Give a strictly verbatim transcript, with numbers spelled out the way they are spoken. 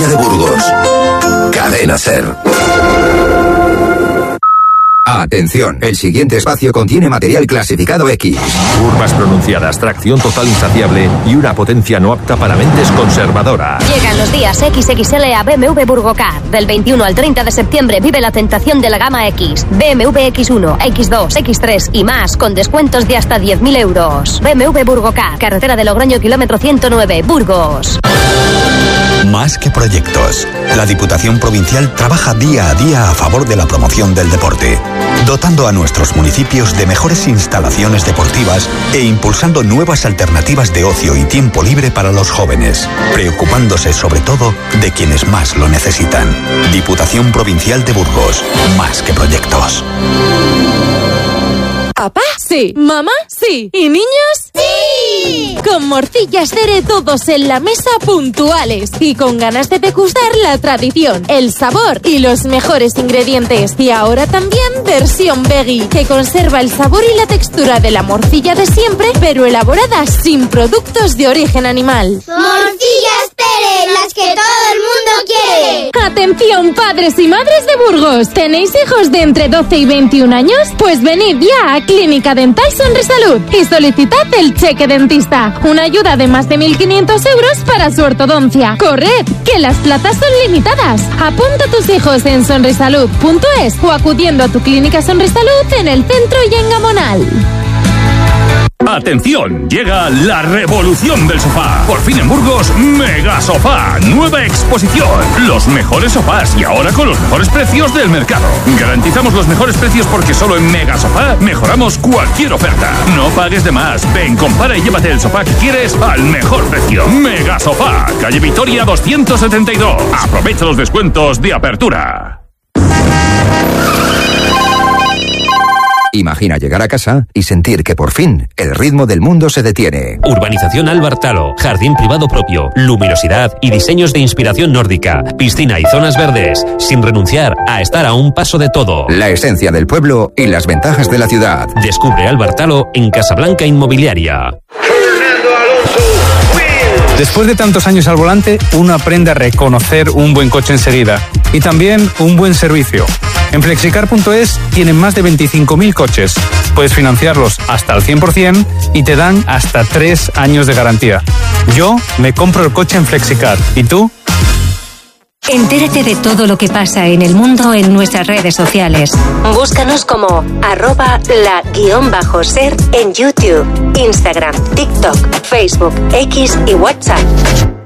de Burgos. Cadena SER. Atención, el siguiente espacio contiene material clasificado X. Curvas pronunciadas, tracción total insaciable y una potencia no apta para mentes conservadora. Llegan los días equis equis ele a B M W Burgocar. Del veintiuno al treinta de septiembre vive la tentación de la gama X. B M W equis uno, equis dos, equis tres y más con descuentos de hasta diez mil euros. B M W Burgocar, carretera de Logroño, kilómetro ciento nueve, Burgos. Más que proyectos, la Diputación Provincial trabaja día a día a favor de la promoción del deporte, dotando a nuestros municipios de mejores instalaciones deportivas e impulsando nuevas alternativas de ocio y tiempo libre para los jóvenes, preocupándose sobre todo de quienes más lo necesitan. Diputación Provincial de Burgos, más que proyectos. ¿Papá? Sí. ¿Mamá? Sí. ¿Y niños? ¡Sí! Con morcillas Cere todos en la mesa puntuales y con ganas de degustar la tradición, el sabor y los mejores ingredientes. Y ahora también versión veggie, que conserva el sabor y la textura de la morcilla de siempre, pero elaborada sin productos de origen animal. ¡Morcillas Cere, las que todo el mundo quiere! Atención, padres y madres de Burgos. ¿Tenéis hijos de entre doce y veintiún años? Pues venid ya a Clínica Dental Sonrisalud y solicitad el cheque dentista, una ayuda de más de mil quinientos euros para su ortodoncia. ¡Corred, que las plazas son limitadas! Apunta a tus hijos en sonrisalud punto es o acudiendo a tu clínica Sonrisalud en el centro y en Gamonal. ¡Atención! Llega la revolución del sofá. Por fin en Burgos, Mega Sofá. Nueva exposición. Los mejores sofás y ahora con los mejores precios del mercado. Garantizamos los mejores precios porque solo en Mega Sofá mejoramos cualquier oferta. No pagues de más. Ven, compara y llévate el sofá que quieres al mejor precio. Mega Sofá. Calle Vitoria doscientos setenta y dos. Aprovecha los descuentos de apertura. Imagina llegar a casa y sentir que por fin el ritmo del mundo se detiene. Urbanización Albartalo, jardín privado propio, luminosidad y diseños de inspiración nórdica, piscina y zonas verdes, sin renunciar a estar a un paso de todo. La esencia del pueblo y las ventajas de la ciudad. Descubre Albartalo en Casablanca Inmobiliaria. Después de tantos años al volante, uno aprende a reconocer un buen coche enseguida y también un buen servicio. En flexicar punto es tienen más de veinticinco mil coches. Puedes financiarlos hasta el cien por ciento y te dan hasta tres años de garantía. Yo me compro el coche en Flexicar. ¿Y tú? Entérate de todo lo que pasa en el mundo en nuestras redes sociales. Búscanos como arroba la guión bajo ser en YouTube, Instagram, TikTok, Facebook, X y WhatsApp.